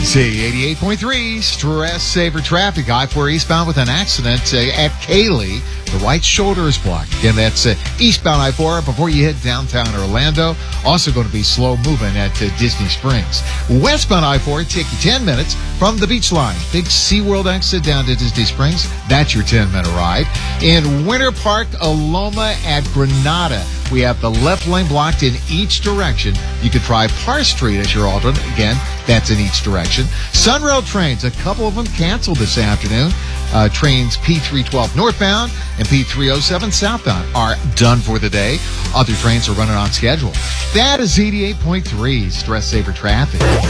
Z 88.3, stress saver traffic. I-4 eastbound with an accident at Cayley. The right shoulder is blocked. Again, that's eastbound I-4 before you hit downtown Orlando. Also going to be slow moving at Disney Springs. Westbound I-4 take you 10 minutes from the beach line. Big SeaWorld exit down to Disney Springs. That's your 10-minute ride. In Winter Park, Aloma at Granada, we have the left lane blocked in each direction. You could try Parr Street as your alternate. Again, that's in each direction. Sunrail trains, a couple of them canceled this afternoon. Trains P312 northbound and P307 southbound are done for the day. Other trains are running on schedule. That is 88.3 stress saver traffic.